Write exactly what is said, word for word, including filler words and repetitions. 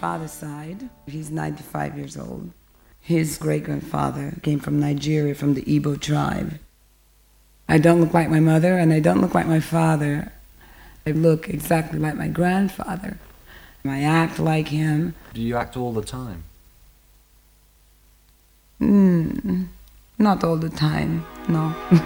father's side, he's ninety-five years old. His great-grandfather came from Nigeria, from the Igbo tribe. I don't look like my mother, and I don't look like my father. I look exactly like my grandfather. I act like him. Do you act all the time? Mm, not all the time, no.